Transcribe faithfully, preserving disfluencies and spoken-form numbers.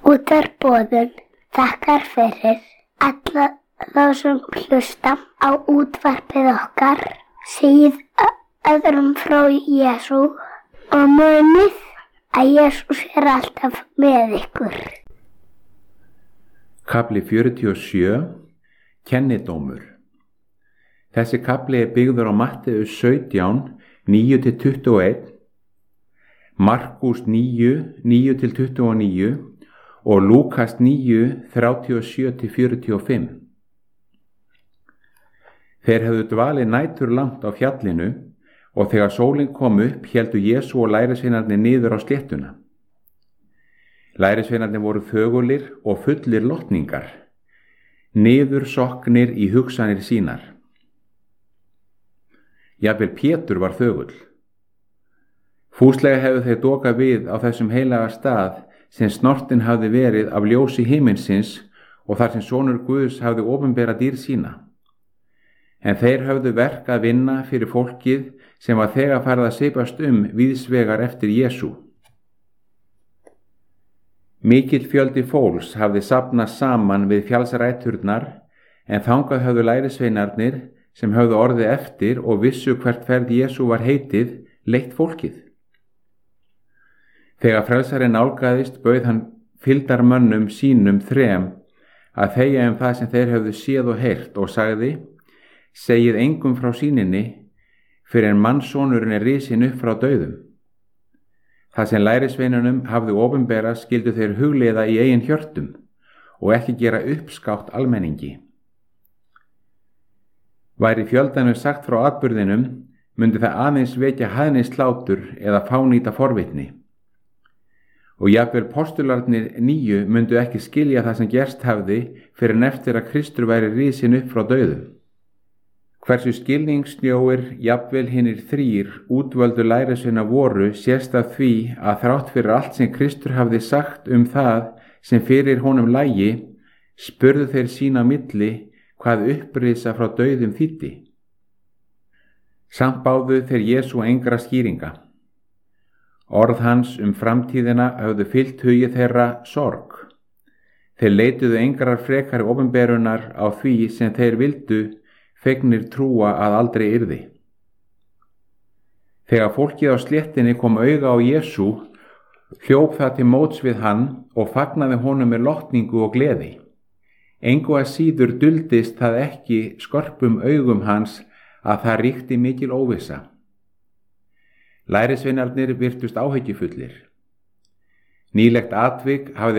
Útvarpsboðun þakkar fyrir alla þá sem hlusta á útvarpið okkar, segið öðrum frá Jesú og munið að Jesús er alltaf með ykkur. Kafli fjörutíu og sjö. Kennidómur. Þessi kafli er byggður á Matteus sautján, níu til tuttugu og eitt, Markús níu, níu til tuttugu og níu og Lúkas níu, þrjátíu og sjö til fjörutíu og fimm. Þeir hefðu dvalið nætur langt á fjallinu og þegar sólin kom upp héldu Jesú og lærisveinarnir niður á sléttuna. Lærisveinarnir voru þögulir og fullir lotningar, niður sokknir í hugsanir sínar. Jafnvel Pétur var þögull. Fúslega hefðu þeir dokað við á þessum heilaga stað sem snortin hafði verið af ljósi himinsins og þar sem sonur Guðs hafði opinberað dýrð sína. En þeir höfðu verk að vinna fyrir fólkið sem var þegar farið að sipast um víðsvegar eftir Jesú. Mikill fjöldi fólks hafði safnast saman við fjallsræturnar, en þangað höfðu lærisveinarnir sem höfðu orðið eftir og vissu hvert ferð Jesú var heitið, leitt fólkið. Þegar frelsarinn nálgaðist bauð hann fylgdarmönnum sínum þrem að þegja um það sem þeir höfðu séð og heyrt og sagði: segið engum frá sýninni fyrir en mannssonurinn er risinn upp frá dauðum. Það sem lærisveinunum hafði opinberað skyldu þeir hugleiða í eigin hjörtum og ekki gera uppskátt almenningi. Væri fjöldanum sagt frá atburðinum, myndi það aðeins vekja hæðnisslátur eða fánýta forvitni. Og jafnvel postularnir níu myndu ekki skilja það sem gerst hafði fyrir en eftir að Kristur væri risinn upp frá dauðum. Hversu skilningssnjóir jafnvel hinir þrír útvöldu lærisveina voru sést af því að þrátt fyrir allt sem Kristur hafði sagt um það sem fyrir honum lægi, spurðu þeir sín á milli hvað upprisa frá dauðum þýddi. Samt báðu þeir Jesú engra skýringa. Orð hans um framtíðina höfðu fyllt hugi þeirra sorg. Þeir leituðu engrar frekari opinberunar á því sem þeir vildu, fegnir trúa að aldrei yrði. Þegar fólkið á sléttinni kom auga á Jesú, hljóp það til móts við hann og fagnaði honum með lotningu og gleði. Engu að síður duldist það ekki skörpum augum hans að það ríkti mikil óvissa. Lærisveinarnir virtust áhyggjufullir. Nýlegt atvik hafði